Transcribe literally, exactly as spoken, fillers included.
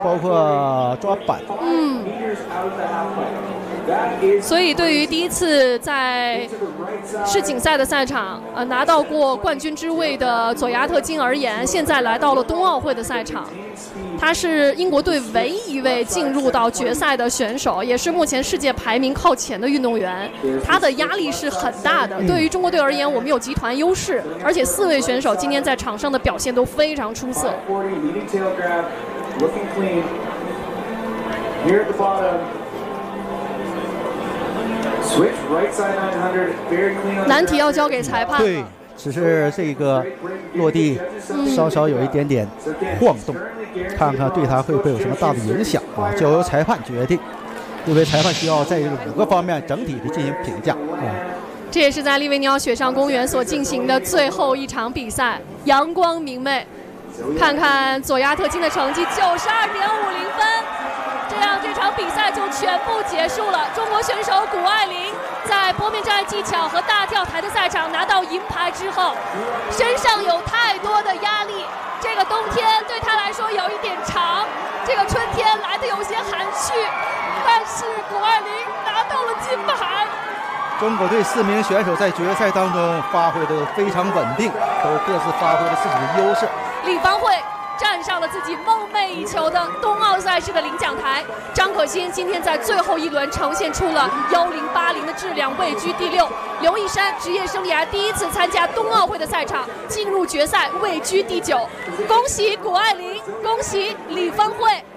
包括抓板。 嗯。所以，对于第一次在世锦赛的赛场，呃，拿到过冠军之位的佐亚特金而言，现在来到了冬奥会的赛场。他是英国队唯一一位进入到决赛的选手，也是目前世界排名靠前的运动员。他的压力是很大的。对于中国队而言，我们有集团优势，而且四位选手今天在场上的表现都非常出色。难题要交给裁判。 对，只是这个落地稍稍有一点点晃动，看看对他会不会有什么大的影响啊？交由裁判决定，因为裁判需要在这个五个方面整体的进行评价啊。 这也是在利维尼奥雪上公园所进行的最后一场比赛，阳光明媚。看看佐亚特金的成绩，九十二点五零分。这样，这场比赛就全部结束了。中国选手谷爱凌在坡面障碍技巧和大跳台的赛场拿到银牌之后，身上有太多的压力。这个冬天对她来说有一点长，这个春天来的有些含蓄，但是谷爱凌拿到了金牌。 中国队四名选手在决赛当中发挥得非常稳定，都各自发挥了自己的优势。 李芳慧站上了自己梦寐以求的冬奥赛事的领奖台。张可欣今天在最后一轮呈现出了幺零八零的质量，位居第六。刘一山职业生涯第一次参加冬奥会的赛场，进入决赛位居第九。恭喜谷爱凌，恭喜李芳慧。